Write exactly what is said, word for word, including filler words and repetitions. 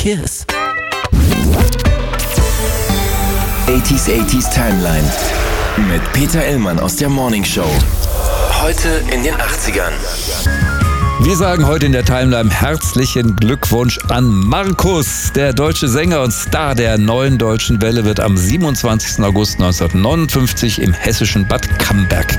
kiss. achtziger achtziger Timeline mit Peter Illmann aus der Morning Show. Heute in den achtzigern. Wir sagen heute in der Timeline herzlichen Glückwunsch an Markus. Der deutsche Sänger und Star der neuen deutschen Welle wird am siebenundzwanzigsten August neunzehnhundertneunundfünfzig im hessischen Bad Camberg